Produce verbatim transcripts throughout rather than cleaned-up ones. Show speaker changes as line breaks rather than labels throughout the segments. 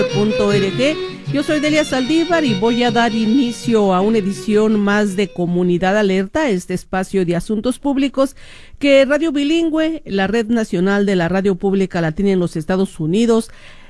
punto org. Yo soy Delia Saldívar y voy a dar inicio a una edición más de Comunidad Alerta, este espacio de asuntos públicos que Radio Bilingüe, la Red Nacional de la Radio Pública Latina en los Estados Unidos,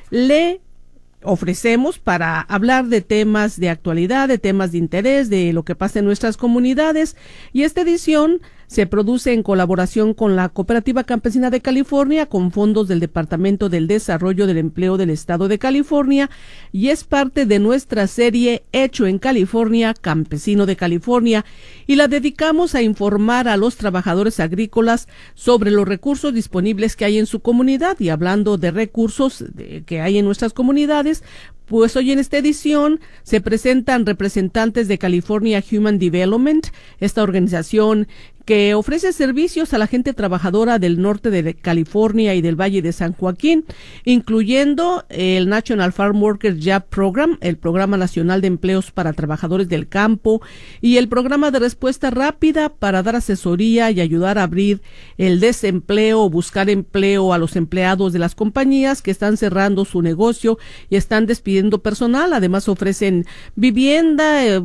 le ofrecemos para hablar de temas de actualidad, de temas de interés, de lo que pasa en nuestras comunidades. Y esta edición se produce en colaboración con la Cooperativa Campesina de California, con fondos del Departamento del Desarrollo del Empleo del Estado de California, y es parte de nuestra serie Hecho en California, Campesino de California, y la dedicamos a informar a los trabajadores agrícolas sobre los recursos disponibles que hay en su comunidad. Y hablando de recursos de, que hay en nuestras comunidades, pues hoy en esta edición se presentan representantes de California Human Development, esta organización que ofrece servicios a la gente trabajadora del norte de California y del Valle de San Joaquín, incluyendo el National Farm Worker Job Program, el Programa Nacional de Empleos para Trabajadores del Campo, y el Programa de Respuesta Rápida para dar asesoría y ayudar a abrir el desempleo o buscar empleo a los empleados de las compañías que están cerrando su negocio y están despidiendo personal. Además ofrecen vivienda eh,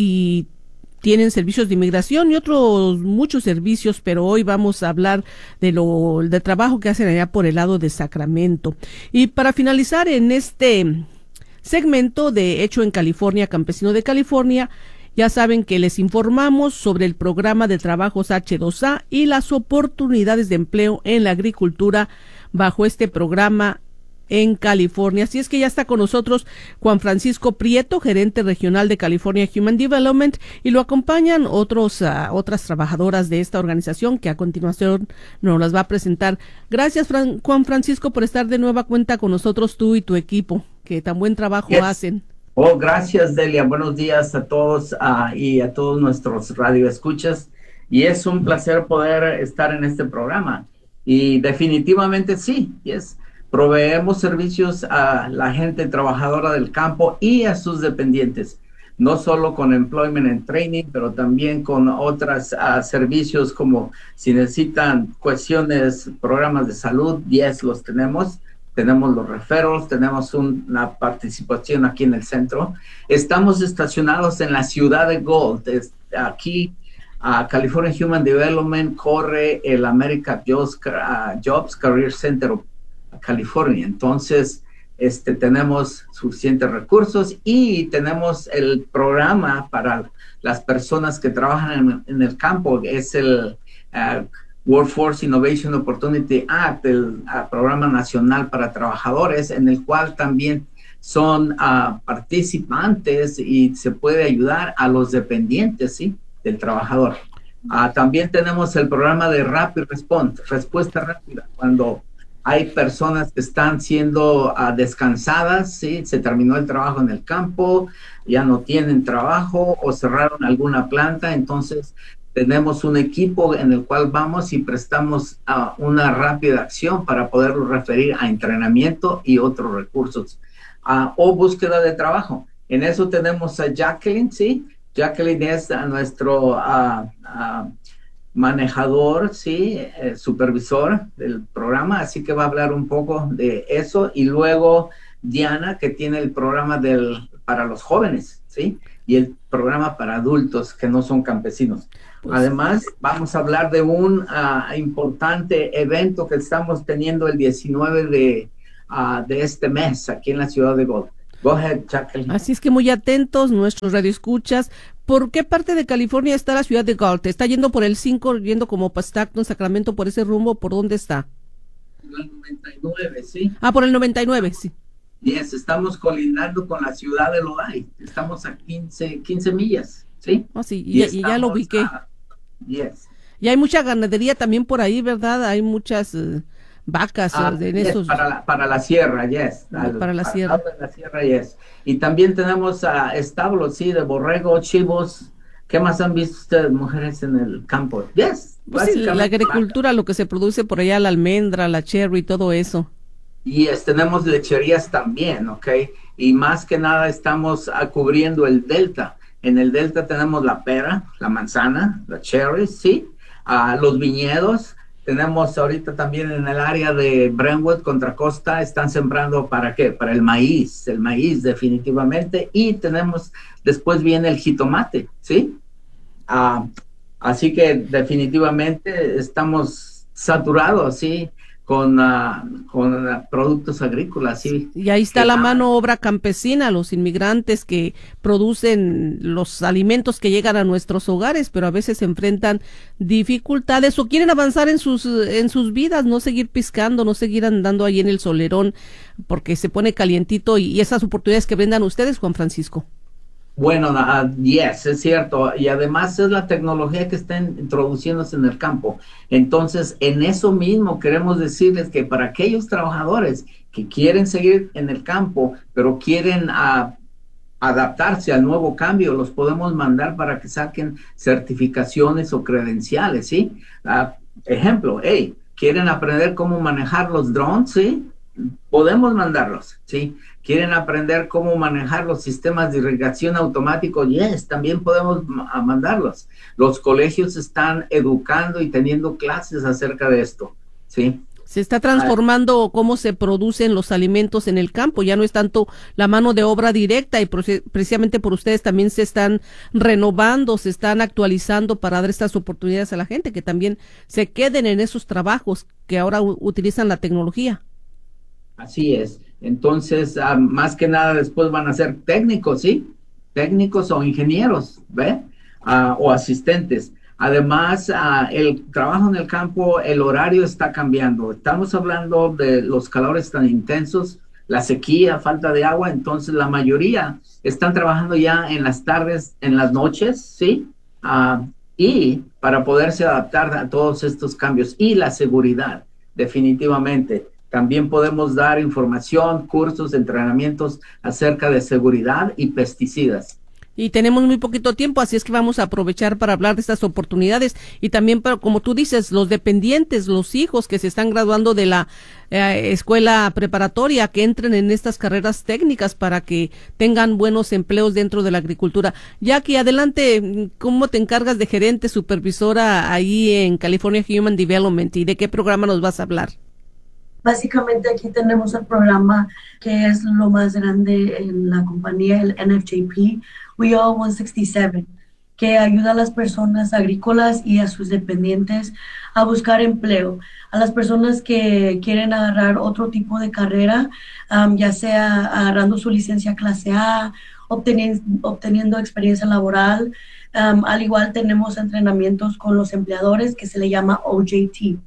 y tienen servicios de inmigración y otros muchos servicios, pero hoy vamos a hablar de lo de trabajo que hacen allá por el lado de Sacramento. Y para finalizar en este segmento de Hecho en California, Campesino de California, ya saben que les informamos sobre el programa de trabajos H dos A y las oportunidades de empleo en la agricultura bajo este programa en California. Así es que ya está con nosotros Juan Francisco Prieto, gerente regional de California Human Development, y lo acompañan otros uh, otras trabajadoras de esta organización que a continuación nos las va a presentar. Gracias, Fran- Juan Francisco, por estar de nueva cuenta con nosotros, tú y tu equipo, que tan buen trabajo yes. hacen.
Oh, gracias, Delia. Buenos días a todos uh, y a todos nuestros radioescuchas. Y es un placer poder estar en este programa. Y definitivamente sí, yes. Proveemos servicios a la gente trabajadora del campo y a sus dependientes, no solo con Employment and Training, pero también con otros uh, servicios como si necesitan cuestiones, programas de salud, yes, los tenemos. Tenemos los referrals, tenemos un, una participación aquí en el centro. Estamos estacionados en la ciudad de Gold. Es, aquí, uh, California Human Development corre el America Jobs, uh, Jobs Career Center California. Entonces, este, tenemos suficientes recursos y tenemos el programa para las personas que trabajan en, en el campo. Es el uh, Workforce Innovation Opportunity Act, el uh, programa nacional para trabajadores, en el cual también son uh, participantes y se puede ayudar a los dependientes, ¿sí?, del trabajador. Uh, también tenemos el programa de Rapid Response, respuesta rápida, cuando hay personas que están siendo uh, descansadas, ¿sí? Se terminó el trabajo en el campo, ya no tienen trabajo o cerraron alguna planta. Entonces tenemos un equipo en el cual vamos y prestamos uh, una rápida acción para poderlo referir a entrenamiento y otros recursos uh, o búsqueda de trabajo. En eso tenemos a Jacqueline, ¿sí? Jacqueline es a nuestro uh, uh, manejador, sí, eh, supervisor del programa, así que va a hablar un poco de eso. Y luego Diana, que tiene el programa del, para los jóvenes, sí, y el programa para adultos que no son campesinos. Pues, además, vamos a hablar de un uh, importante evento que estamos teniendo el diecinueve de, uh, de este mes aquí en la ciudad de Gold. Go ahead, Jacqueline.
Así es que muy atentos nuestros radioescuchas. ¿Por qué parte de California está la ciudad de Galt? ¿Está yendo por el cinco, yendo como para Stockton, Sacramento, por ese rumbo? ¿Por dónde está?
Por el noventa y nueve, sí.
Ah, por el noventa y nueve, sí.
Yes, estamos colindando con la ciudad de Lodi. Estamos a quince, quince millas, ¿sí?
Oh, sí, y, y, y ya lo ubiqué. A,
yes.
Y hay mucha ganadería también por ahí, ¿verdad? Hay muchas uh, vacas
ah,
en
yes,
esos...
Para la, para la sierra, yes.
Al, para la
para
sierra.
Para la sierra, yes. Y también tenemos uh, establos, sí, de borrego, chivos. ¿Qué más han visto ustedes, mujeres, en el campo? Yes.
Pues sí, la agricultura, lo que se produce por allá, la almendra, la cherry, todo eso.
Y yes, tenemos lecherías también, ¿ok? Y más que nada estamos uh, cubriendo el delta. En el delta tenemos la pera, la manzana, la cherry, sí, uh, los viñedos, Tenemos ahorita también en el área de Brentwood, Contra Costa, están sembrando ¿para qué? Para el maíz, el maíz definitivamente. Y tenemos, después viene el jitomate, ¿sí? Uh, así que definitivamente estamos saturados, ¿sí? Con, uh, con uh, productos agrícolas, ¿sí?
Y ahí está la mano obra campesina, los inmigrantes que producen los alimentos que llegan a nuestros hogares, pero a veces se enfrentan dificultades o quieren avanzar en sus en sus vidas, no seguir piscando, no seguir andando ahí en el solerón, porque se pone calientito y, y esas oportunidades que brindan ustedes, Juan Francisco.
Bueno, uh, yes, es cierto, y además es la tecnología que está introduciéndose en el campo. Entonces, en eso mismo queremos decirles que para aquellos trabajadores que quieren seguir en el campo, pero quieren uh, adaptarse al nuevo cambio, los podemos mandar para que saquen certificaciones o credenciales, ¿sí? Uh, ejemplo, hey, ¿quieren aprender cómo manejar los drones, sí? Podemos mandarlos, ¿sí? ¿Quieren aprender cómo manejar los sistemas de irrigación automático? Yes, también podemos mandarlos. Los colegios están educando y teniendo clases acerca de esto, ¿sí?
Se está transformando cómo se producen los alimentos en el campo, ya no es tanto la mano de obra directa y precisamente por ustedes también se están renovando, se están actualizando para dar estas oportunidades a la gente, que también se queden en esos trabajos que ahora utilizan la tecnología.
Así es. Entonces, uh, más que nada después van a ser técnicos, ¿sí? Técnicos o ingenieros, ¿ve? Uh, o asistentes. Además, uh, el trabajo en el campo, el horario está cambiando. Estamos hablando de los calores tan intensos, la sequía, falta de agua, entonces la mayoría están trabajando ya en las tardes, en las noches, ¿sí? Uh, y para poderse adaptar a todos estos cambios. Y la seguridad, definitivamente. También podemos dar información, cursos, entrenamientos acerca de seguridad y pesticidas.
Y tenemos muy poquito tiempo, así es que vamos a aprovechar para hablar de estas oportunidades y también, para, como tú dices, los dependientes, los hijos que se están graduando de la eh, escuela preparatoria, que entren en estas carreras técnicas para que tengan buenos empleos dentro de la agricultura. Jackie, adelante, ¿cómo te encargas de gerente, supervisora ahí en California Human Development y de qué programa nos vas a hablar?
Básicamente aquí tenemos el programa que es lo más grande en la compañía, el N F J P, We All ciento sesenta y siete, que ayuda a las personas agrícolas y a sus dependientes a buscar empleo, a las personas que quieren agarrar otro tipo de carrera, um, ya sea agarrando su licencia clase A, obteniendo, obteniendo experiencia laboral. Um, al igual tenemos entrenamientos con los empleadores que se le llama O J T.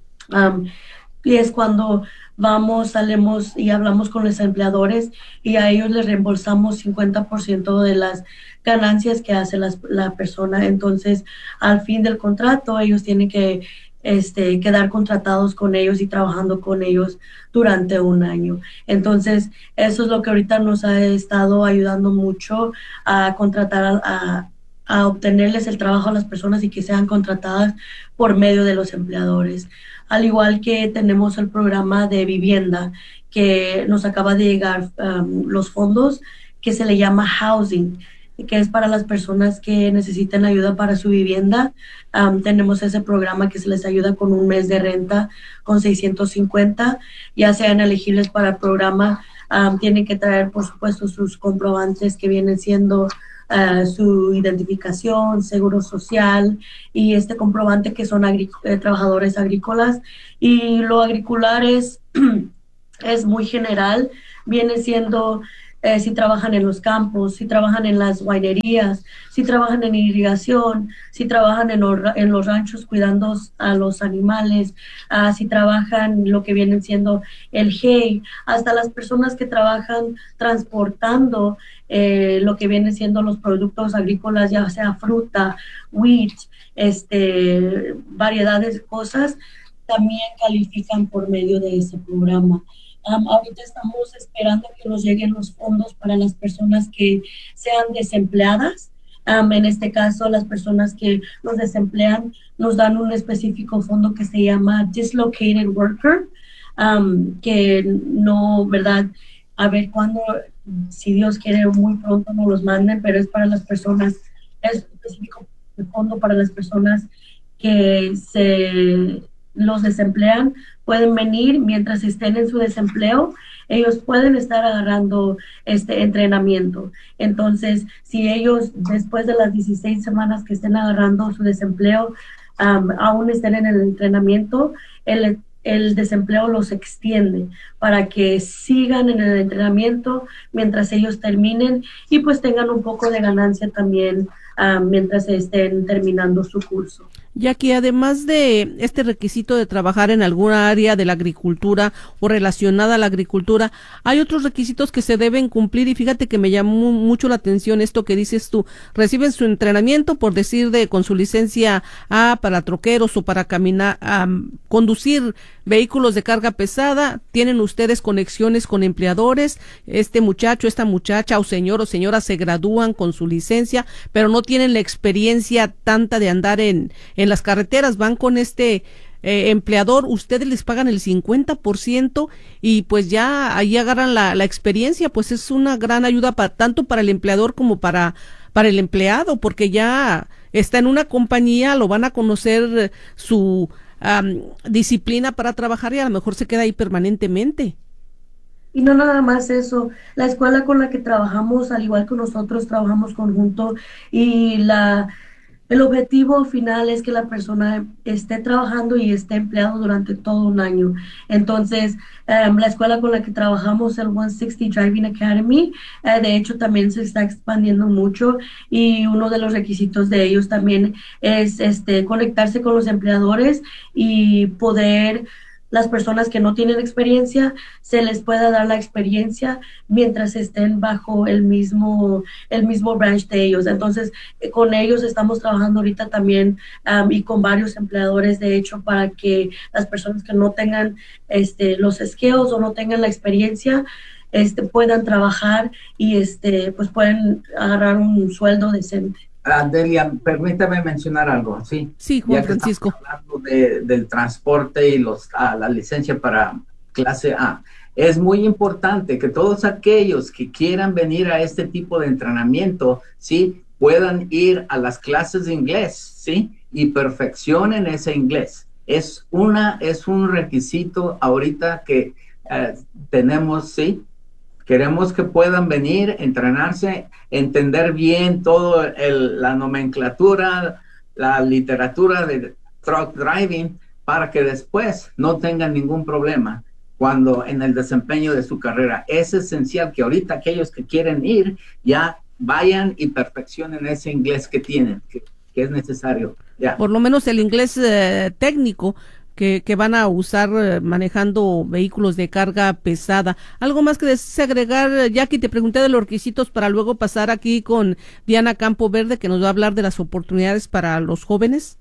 Um, Y es cuando vamos, salimos y hablamos con los empleadores y a ellos les reembolsamos cincuenta por ciento de las ganancias que hace las, la persona. Entonces, al fin del contrato, ellos tienen que este, quedar contratados con ellos y trabajando con ellos durante un año. Entonces, eso es lo que ahorita nos ha estado ayudando mucho a contratar a, a a obtenerles el trabajo a las personas y que sean contratadas por medio de los empleadores. Al igual que tenemos el programa de vivienda que nos acaba de llegar um, los fondos, que se le llama Housing, que es para las personas que necesitan ayuda para su vivienda. Um, tenemos ese programa que se les ayuda con un mes de renta con seiscientos cincuenta, ya sean elegibles para el programa. Um, tienen que traer, por supuesto, sus comprobantes que vienen siendo Uh, su identificación, seguro social y este comprobante que son agri- eh, trabajadores agrícolas. Y lo agricular es, es muy general, viene siendo eh, si trabajan en los campos, si trabajan en las guainerías, si trabajan en irrigación, si trabajan en, or- en los ranchos cuidando a los animales, uh, si trabajan lo que vienen siendo el hay, hasta las personas que trabajan transportando Eh, lo que viene siendo los productos agrícolas, ya sea fruta, wheat, este, variedades de cosas, también califican por medio de ese programa. Um, ahorita estamos esperando que nos lleguen los fondos para las personas que sean desempleadas. Um, en este caso, las personas que los desemplean nos dan un específico fondo que se llama Dislocated Worker, um, que no, ¿verdad? A ver cuándo, si Dios quiere, muy pronto nos los manden, pero es para las personas, es específico el fondo para las personas que se los desemplean, pueden venir mientras estén en su desempleo, ellos pueden estar agarrando este entrenamiento. Entonces, si ellos después de las dieciséis semanas que estén agarrando su desempleo, um, aún estén en el entrenamiento, el, el desempleo los extiende para que sigan en el entrenamiento mientras ellos terminen y pues tengan un poco de ganancia también uh, mientras estén terminando su curso.
Ya que además de este requisito de trabajar en alguna área de la agricultura o relacionada a la agricultura, hay otros requisitos que se deben cumplir y fíjate que me llamó mucho la atención esto que dices tú, reciben su entrenamiento por decir de con su licencia A para troqueros o para caminar, um, conducir vehículos de carga pesada, tienen ustedes conexiones con empleadores, este muchacho, esta muchacha o señor o señora se gradúan con su licencia, pero no tienen la experiencia tanta de andar en, en las carreteras, van con este eh, empleador, ustedes les pagan el cincuenta por ciento y pues ya ahí agarran la, la experiencia, pues es una gran ayuda para, tanto para el empleador como para, para el empleado, porque ya está en una compañía, lo van a conocer su um, disciplina para trabajar y a lo mejor se queda ahí permanentemente.
Y no nada más eso, la escuela con la que trabajamos, al igual que nosotros, trabajamos conjunto y la el objetivo final es que la persona esté trabajando y esté empleado durante todo un año. Entonces, um, la escuela con la que trabajamos, el ciento sesenta Driving Academy, uh, de hecho también se está expandiendo mucho y uno de los requisitos de ellos también es este, conectarse con los empleadores y poder las personas que no tienen experiencia, se les pueda dar la experiencia mientras estén bajo el mismo, el mismo branch de ellos. Entonces, eh, con ellos estamos trabajando ahorita también um, y con varios empleadores, de hecho, para que las personas que no tengan este, los skills o no tengan la experiencia, este, puedan trabajar y este, pues pueden agarrar un sueldo decente.
Delia, permítame mencionar algo, ¿sí?
Sí, Juan
ya que
Francisco.
estamos hablando de, del transporte y los, ah, la licencia para clase A. Es muy importante que todos aquellos que quieran venir a este tipo de entrenamiento, ¿sí? Puedan ir a las clases de inglés, ¿sí? Y perfeccionen ese inglés. Es, una, es un requisito ahorita que eh, tenemos, ¿sí? Queremos que puedan venir, entrenarse, entender bien todo el, la nomenclatura, la literatura de truck driving, para que después no tengan ningún problema cuando en el desempeño de su carrera. Es esencial que ahorita aquellos que quieren ir ya vayan y perfeccionen ese inglés que tienen, que, que es necesario. Ya.
Por lo menos el inglés eh, técnico. Que, que van a usar eh, manejando vehículos de carga pesada. ¿Algo más que desees agregar, Jackie? Te pregunté de los requisitos para luego pasar aquí con Diana Campo Verde, que nos va a hablar de las oportunidades para los jóvenes.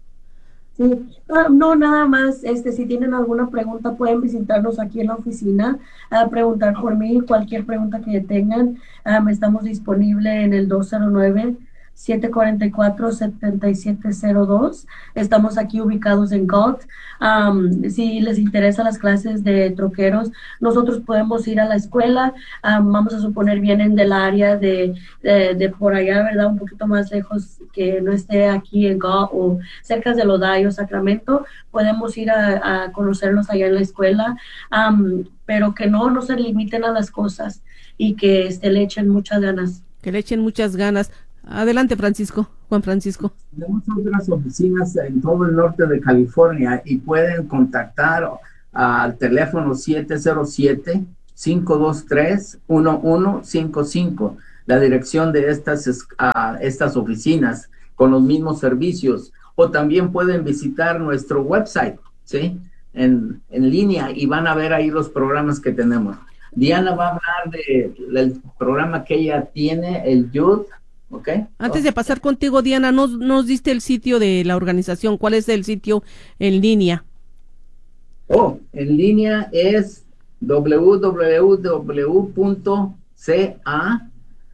Sí, no, no, nada más, este, si tienen alguna pregunta pueden visitarnos aquí en la oficina, a preguntar por mí, cualquier pregunta que tengan, um, estamos disponibles en el dos cero nueve, siete cuatro cuatro, siete siete cero dos. Estamos aquí ubicados en Galt. Um, si les interesan las clases de troqueros, nosotros podemos ir a la escuela. Um, vamos a suponer vienen del área de, de, de por allá, ¿verdad? Un poquito más lejos, que no esté aquí en Galt o cerca de Lodayo, Sacramento. Podemos ir a, a conocerlos allá en la escuela, um, pero que no, no se limiten a las cosas y que este, le echen muchas ganas.
Que le echen muchas ganas. Adelante, Francisco, Juan Francisco.
Tenemos otras oficinas en todo el norte de California y pueden contactar al teléfono siete cero siete, cinco dos tres, uno uno cinco cinco, la dirección de estas, uh, estas oficinas con los mismos servicios, o también pueden visitar nuestro website, ¿sí? En, en línea y van a ver ahí los programas que tenemos. Diana va a hablar de, del programa que ella tiene, el Youth. Okay.
Antes de pasar contigo, Diana, nos, nos diste el sitio de la organización. ¿Cuál es el sitio en línea?
Oh, en línea es w w w punto ca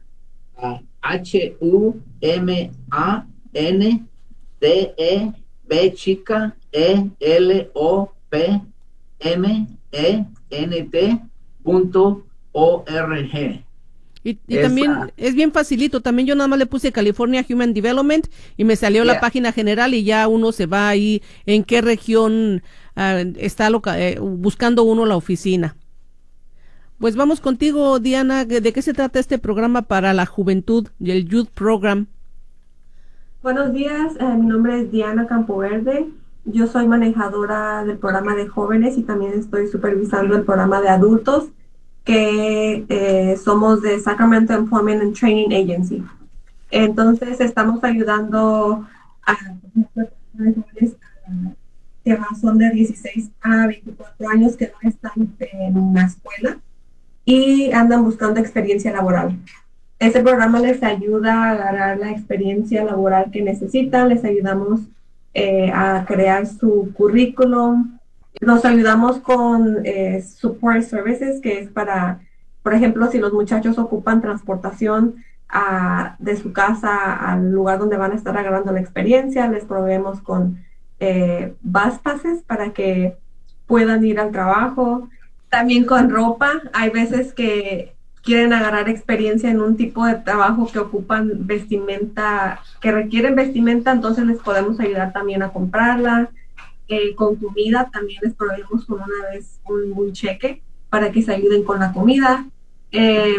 h u m a n t e b chica e l o p m e n t punto org.
Y, y también uh, es bien facilito, también yo nada más le puse California Human Development y me salió yeah. la página general y ya uno se va ahí en qué región uh, está loca, eh, buscando uno la oficina. Pues vamos contigo, Diana, ¿de qué se trata este programa para la juventud y el Youth Program?
Buenos días, eh, mi nombre es Diana Campoverde, yo soy manejadora del programa de jóvenes y también estoy supervisando el programa de adultos, que eh, somos de Sacramento Employment and Training Agency. Entonces estamos ayudando a jóvenes que son de dieciséis a veinticuatro años que no están en la escuela y andan buscando experiencia laboral. Este programa les ayuda a agarrar la experiencia laboral que necesitan, les ayudamos eh, a crear su currículum. Nos ayudamos con eh, support services, que es para, por ejemplo, si los muchachos ocupan transportación a, de su casa al lugar donde van a estar agarrando la experiencia, les proveemos con eh, bus passes para que puedan ir al trabajo. También con ropa, hay veces que quieren agarrar experiencia en un tipo de trabajo que ocupan vestimenta, que requieren vestimenta, entonces les podemos ayudar también a comprarla. Eh, con comida también les proveemos con una vez un, un cheque para que se ayuden con la comida. Eh,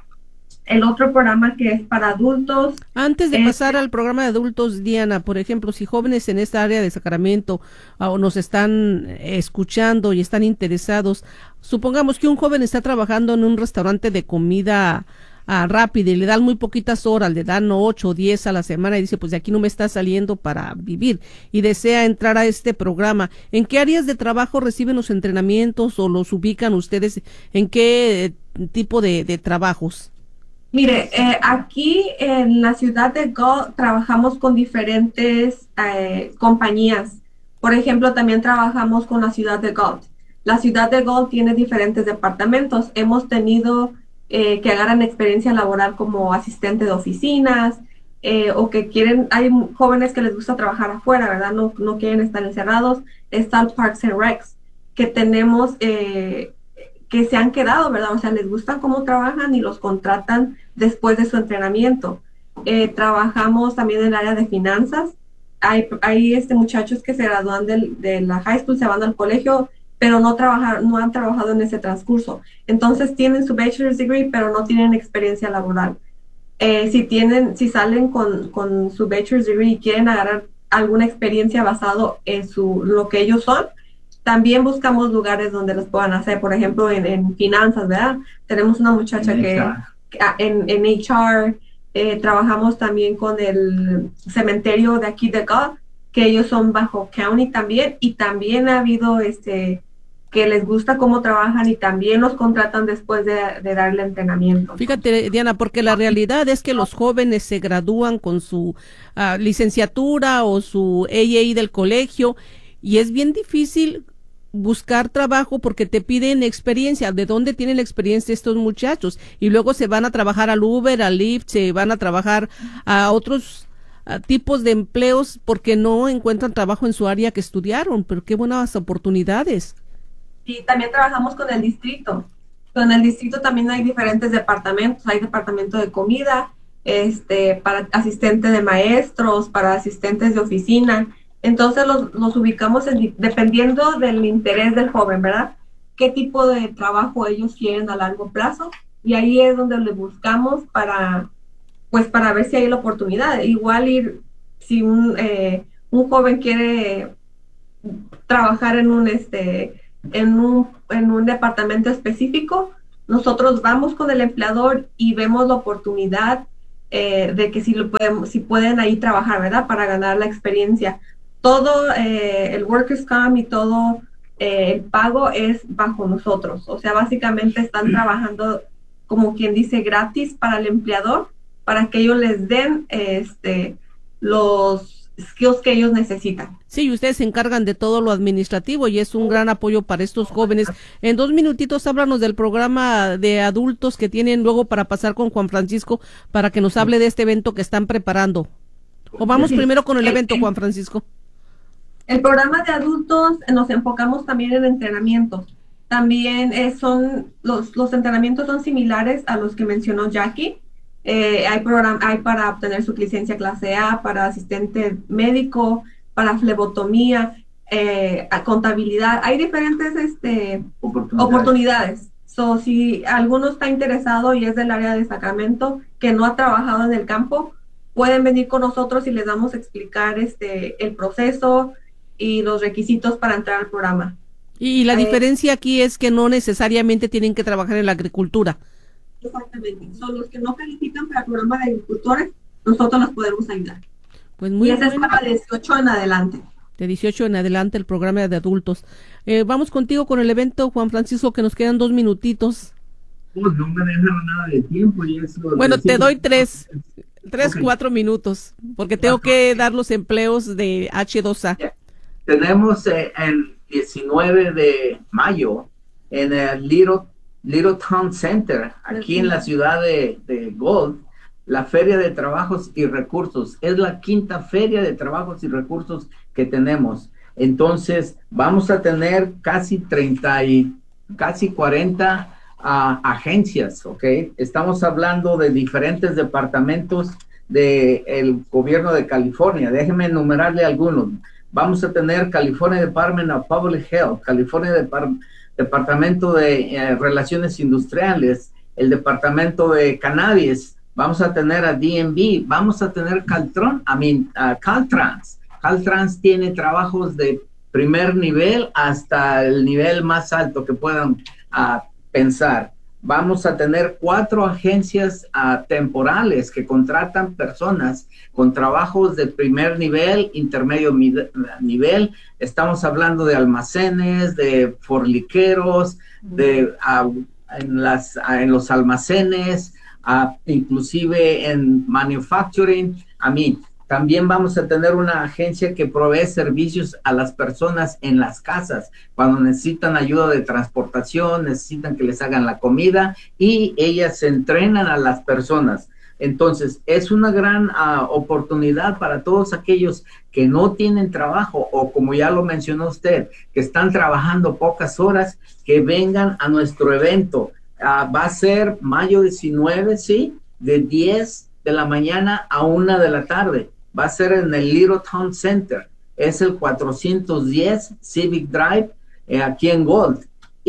el otro programa que es para adultos.
Antes de es, pasar al programa de adultos, Diana, por ejemplo, si jóvenes en esta área de Sacramento uh, nos están escuchando y están interesados, supongamos que un joven está trabajando en un restaurante de comida Ah, rápido y le dan muy poquitas horas, le dan ocho o diez a la semana y dice, pues de aquí no me está saliendo para vivir y desea entrar a este programa. ¿En qué áreas de trabajo reciben los entrenamientos o los ubican ustedes? ¿En qué eh, tipo de, de trabajos?
Mire, eh, aquí en la ciudad de Galt trabajamos con diferentes eh, compañías. Por ejemplo, también trabajamos con la ciudad de Galt. La ciudad de Galt tiene diferentes departamentos. Hemos tenido Eh, que agarran experiencia laboral como asistente de oficinas, eh, o que quieren, hay jóvenes que les gusta trabajar afuera, ¿verdad? No, no quieren estar encerrados. Está el Parks and Recs, que tenemos, eh, que se han quedado, ¿verdad? O sea, les gusta cómo trabajan y los contratan después de su entrenamiento. Eh, trabajamos también en el área de finanzas. Hay, hay este, muchachos que se gradúan del, de la high school, se van al colegio, pero no trabajar, no han trabajado en ese transcurso. Entonces tienen su bachelor's degree, pero no tienen experiencia laboral. Eh, si tienen, si salen con, con su bachelor's degree y quieren agarrar alguna experiencia basado en su, lo que ellos son, también buscamos lugares donde los puedan hacer. Por ejemplo, en, en finanzas, ¿verdad? Tenemos una muchacha que, que en, en H R, eh, trabajamos también con el cementerio de aquí de Galt, que ellos son bajo county también, y también ha habido este que les gusta cómo trabajan y también los contratan después de, de darle entrenamiento.
Fíjate, Diana, porque la realidad es que los jóvenes se gradúan con su uh, licenciatura o su A A del colegio y es bien difícil buscar trabajo porque te piden experiencia. ¿De dónde tienen la experiencia estos muchachos? Y luego se van a trabajar al Uber, al Lyft, se van a trabajar a otros a tipos de empleos porque no encuentran trabajo en su área que estudiaron. Pero qué buenas oportunidades.
Y también trabajamos con el distrito. Con el distrito también hay diferentes departamentos. Hay departamento de comida, este, para asistentes de maestros, para asistentes de oficina. Entonces los, los ubicamos en, dependiendo del interés del joven, ¿verdad? Qué tipo de trabajo ellos quieren a largo plazo. Y ahí es donde le buscamos para, pues para ver si hay la oportunidad. Igual ir, si un, eh, un joven quiere trabajar en un, este, en un, en un departamento específico, nosotros vamos con el empleador y vemos la oportunidad eh, de que si lo podemos, si pueden ahí trabajar, ¿verdad? Para ganar la experiencia. Todo eh, el Workers' Comp y todo eh, el pago es bajo nosotros. O sea, básicamente están trabajando como quien dice gratis para el empleador, para que ellos les den este los skills que ellos necesitan.
Sí, ustedes se encargan de todo lo administrativo y es un gran apoyo para estos jóvenes. En dos minutitos háblanos del programa de adultos que tienen luego para pasar con Juan Francisco para que nos hable de este evento que están preparando. O vamos sí. primero con el evento, Juan Francisco.
El programa de adultos nos enfocamos también en entrenamientos. También eh, son los, los entrenamientos son similares a los que mencionó Jackie. Eh, hay, program hay para obtener su licencia clase A, para asistente médico, para flebotomía, eh, a contabilidad. Hay diferentes este, oportunidades. oportunidades. So, si alguno está interesado y es del área de Sacramento, que no ha trabajado en el campo, pueden venir con nosotros y les damos a explicar este, el proceso y los requisitos para entrar al programa.
Y la
eh,
diferencia aquí es que no necesariamente tienen que trabajar en la agricultura.
Exactamente. Son los que no califican para el programa de agricultores, nosotros los podemos ayudar.
Pues muy
y ese
bueno.
es para dieciocho en adelante.
De dieciocho en adelante el programa de adultos. Eh, vamos contigo con el evento, Juan Francisco, que nos quedan dos minutitos.
Pues no me dejaron nada de tiempo. Y eso,
bueno, te doy tres, tres,
okay.
cuatro minutos, porque tengo
Cuatro.
que dar los empleos de hache dos a.
Yeah. Tenemos eh, el diecinueve de mayo en el Little, Little Town Center, aquí en la ciudad de, de Gold, la Feria de Trabajos y Recursos. Es la quinta Feria de Trabajos y Recursos que tenemos. Entonces, vamos a tener casi treinta y casi cuarenta uh, agencias, ¿ok? Estamos hablando de diferentes departamentos del gobierno de California. Déjenme enumerarle algunos. Vamos a tener California Department of Public Health, California Depart Departamento de eh, Relaciones Industriales, el Departamento de Cannabis, vamos a tener a D M V, vamos a tener Caltron, I mean, uh, Caltrans. Caltrans tiene trabajos de primer nivel hasta el nivel más alto que puedan uh, pensar. Vamos a tener cuatro agencias uh, temporales que contratan personas con trabajos de primer nivel, intermedio nivel. Estamos hablando de almacenes, de forliqueros, de, uh, en, las, uh, en los almacenes, uh, inclusive en manufacturing. A mí, también vamos a tener una agencia que provee servicios a las personas en las casas, cuando necesitan ayuda de transportación, necesitan que les hagan la comida y ellas entrenan a las personas. Entonces, es una gran uh, oportunidad para todos aquellos que no tienen trabajo o, como ya lo mencionó usted, que están trabajando pocas horas, que vengan a nuestro evento. Uh, va a ser mayo diecinueve, ¿sí? De diez de la mañana a una de la tarde. Va a ser en el Little Town Center. Es el cuatrocientos diez Civic Drive, eh, aquí en Gold.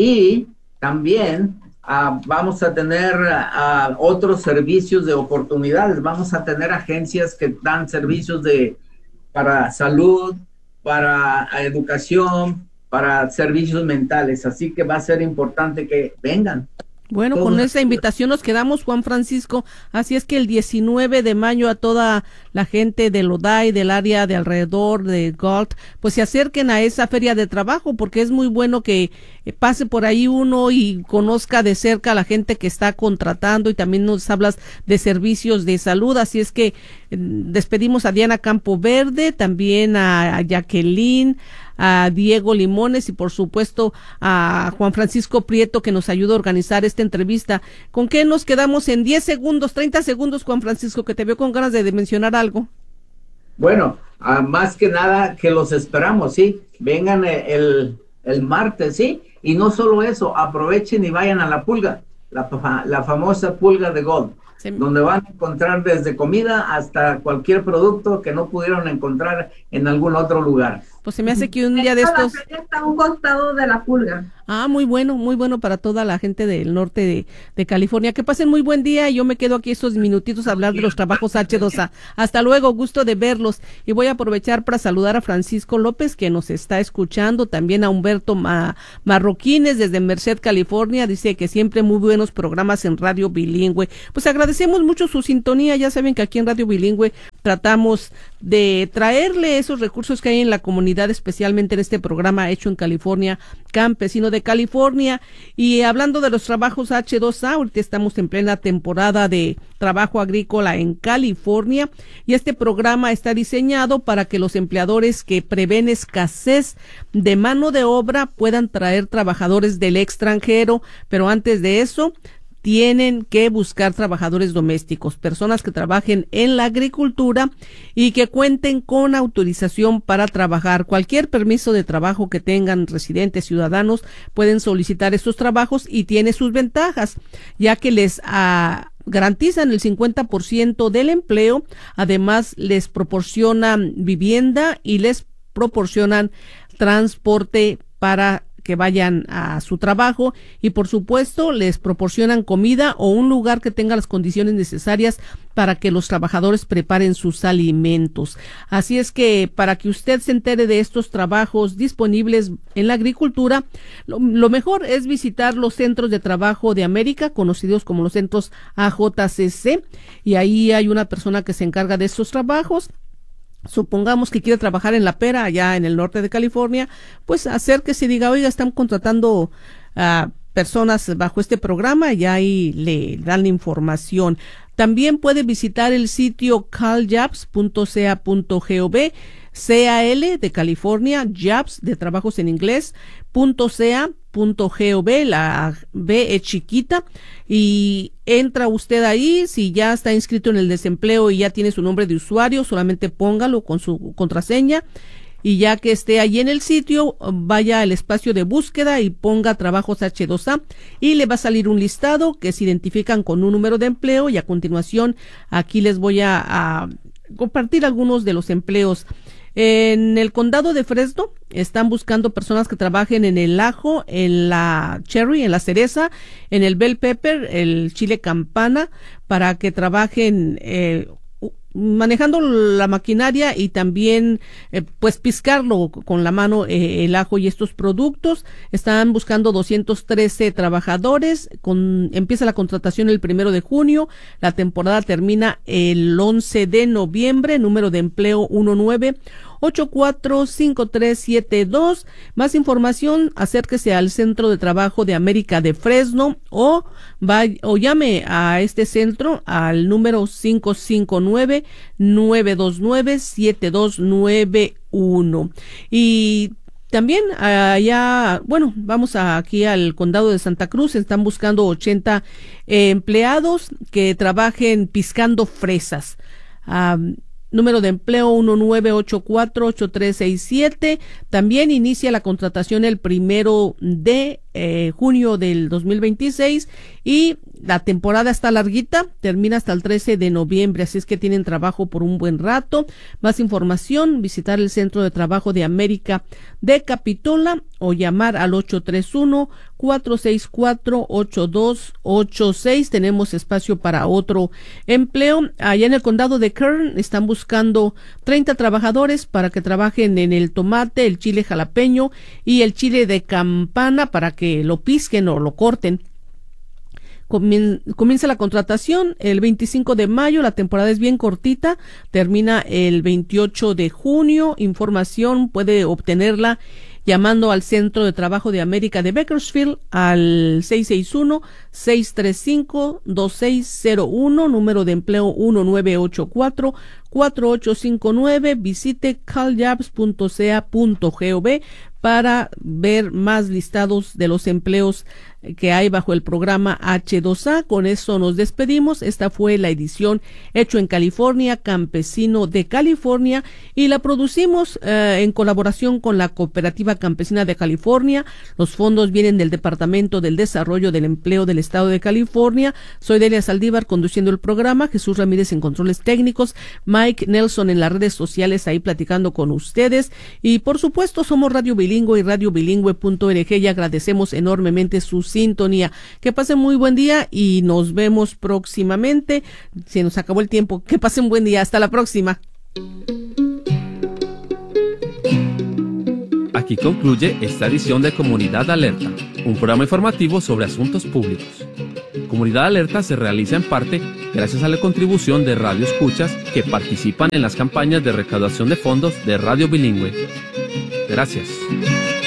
Y también uh, vamos a tener uh, otros servicios de oportunidades. Vamos a tener agencias que dan servicios de para salud, para educación, para servicios mentales. Así que va a ser importante que vengan.
Bueno, con esa invitación nos quedamos, Juan Francisco, así es que el diecinueve de mayo a toda la gente de Lodi, del área de alrededor de Gold, pues se acerquen a esa feria de trabajo, porque es muy bueno que pase por ahí uno y conozca de cerca a la gente que está contratando, y también nos hablas de servicios de salud, así es que despedimos a Diana Campoverde, también a, a Jacqueline, a Diego Limones y por supuesto a Juan Francisco Prieto, que nos ayuda a organizar esta entrevista. ¿Con qué nos quedamos en diez segundos, treinta segundos, Juan Francisco, que te veo con ganas de, de mencionar algo?
Bueno, uh, más que nada que los esperamos, ¿sí? Vengan el, el martes, ¿sí? Y no solo eso, aprovechen y vayan a la pulga, la, la famosa pulga de Gold, sí, donde van a encontrar desde comida hasta cualquier producto que no pudieron encontrar en algún otro lugar.
Pues se me hace que un día de estos...
La feria está a un costado de la pulga.
Ah, muy bueno, muy bueno para toda la gente del norte de, de California. Que pasen muy buen día y yo me quedo aquí estos minutitos a hablar de los trabajos hache dos a. Hasta luego, gusto de verlos. Y voy a aprovechar para saludar a Francisco López, que nos está escuchando, también a Humberto Ma Marroquines desde Merced, California. Dice que siempre muy buenos programas en Radio Bilingüe. Pues agradecemos mucho su sintonía. Ya saben que aquí en Radio Bilingüe tratamos de traerle esos recursos que hay en la comunidad, especialmente en este programa hecho en California, campesino de California. Y hablando de los trabajos hache dos a, ahorita estamos en plena temporada de trabajo agrícola en California, y este programa está diseñado para que los empleadores que prevén escasez de mano de obra puedan traer trabajadores del extranjero, pero antes de eso tienen que buscar trabajadores domésticos, personas que trabajen en la agricultura y que cuenten con autorización para trabajar. Cualquier permiso de trabajo que tengan residentes, ciudadanos, pueden solicitar estos trabajos y tiene sus ventajas, ya que les ah, garantizan el cincuenta por ciento del empleo, además les proporcionan vivienda y les proporcionan transporte para que vayan a su trabajo y por supuesto les proporcionan comida o un lugar que tenga las condiciones necesarias para que los trabajadores preparen sus alimentos. Así es que para que usted se entere de estos trabajos disponibles en la agricultura, lo, lo mejor es visitar los centros de trabajo de América, conocidos como los centros A J C C, y ahí hay una persona que se encarga de estos trabajos. Supongamos que quiere trabajar en La Pera, allá en el norte de California, pues acérquese y diga, oiga, están contratando a uh, personas bajo este programa y ahí le dan la información. También puede visitar el sitio cal jobs punto c a punto gov, C A L de California, Jobs de trabajos en inglés, punto C A punto gov, la B es chiquita, y entra usted ahí. Si ya está inscrito en el desempleo y ya tiene su nombre de usuario, solamente póngalo con su contraseña, y ya que esté ahí en el sitio, vaya al espacio de búsqueda y ponga trabajos H dos A y le va a salir un listado que se identifican con un número de empleo, y a continuación aquí les voy a, a compartir algunos de los empleos. En el condado de Fresno están buscando personas que trabajen en el ajo, en la cherry, en la cereza, en el bell pepper, el chile campana, para que trabajen eh, manejando la maquinaria y también eh, pues piscarlo con la mano eh, el ajo y estos productos. Están buscando doscientos trece trabajadores, con, empieza la contratación el primero de junio, la temporada termina el once de noviembre, número de empleo uno nueve ocho cuatro cinco tres siete dos. Más información, acérquese al Centro de Trabajo de América de Fresno o, vaya, o llame a este centro al número cinco cinco nueve nueve dos nueve siete dos nueve uno. Y también allá, bueno, vamos a, aquí al condado de Santa Cruz, están buscando ochenta eh, empleados que trabajen piscando fresas. Um, Número de empleo uno nueve ocho cuatro ocho tres seis siete. También inicia la contratación el primero de eh, junio del dos mil veintiséis y la temporada está larguita, termina hasta el trece de noviembre, así es que tienen trabajo por un buen rato. Más información, visitar el Centro de Trabajo de América de Capitola o llamar al ocho tres uno cuatro seis cuatro ocho dos ocho seis. Tenemos espacio para otro empleo. Allá en el condado de Kern están buscando treinta trabajadores para que trabajen en el tomate, el chile jalapeño y el chile de campana para que lo pisquen o lo corten. Comienza la contratación el veinticinco de mayo, la temporada es bien cortita, termina el veintiocho de junio. Información puede obtenerla llamando al Centro de Trabajo de América de Bakersfield al seis seis uno seis tres cinco dos seis cero uno, número de empleo uno nueve ocho cuatro cuatro ocho cinco nueve. Visite cal jobs punto c a punto gov para ver más listados de los empleos que hay bajo el programa H dos A. Con eso nos despedimos. Esta fue la edición Hecho en California, Campesino de California, y la producimos eh, en colaboración con la Cooperativa Campesina de California. Los fondos vienen del Departamento del Desarrollo del Empleo del Estado de California. Soy Delia Saldívar conduciendo el programa, Jesús Ramírez en controles técnicos, Mike Nelson en las redes sociales ahí platicando con ustedes, y por supuesto somos Radio Bilingüe y radio bilingüe punto org, y agradecemos enormemente su sintonía. Que pasen muy buen día y nos vemos próximamente. Se nos acabó el tiempo. Que pasen buen día. Hasta la próxima.
Aquí concluye esta edición de Comunidad Alerta, un programa informativo sobre asuntos públicos. Comunidad Alerta se realiza en parte gracias a la contribución de Radio Escuchas que participan en las campañas de recaudación de fondos de Radio Bilingüe. Gracias.